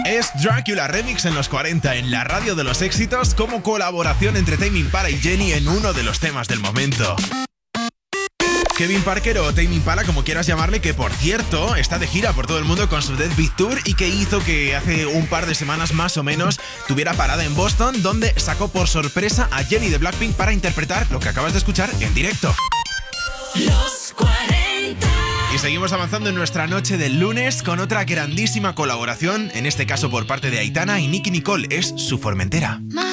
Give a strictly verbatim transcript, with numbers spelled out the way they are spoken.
Es Dracula Remix en los cuarenta en la radio de los éxitos como colaboración entre Tame Impala y Jenny en uno de los temas del momento. Kevin Parker o Tame Impala, como quieras llamarle, que por cierto está de gira por todo el mundo con su Dead Beat Tour y que hizo que hace un par de semanas más o menos tuviera parada en Boston, donde sacó por sorpresa a Jenny de Blackpink para interpretar lo que acabas de escuchar en directo. Los cuarenta. Y seguimos avanzando en nuestra noche del lunes con otra grandísima colaboración, en este caso por parte de Aitana y Nicki Nicole, es Su Formentera. Ma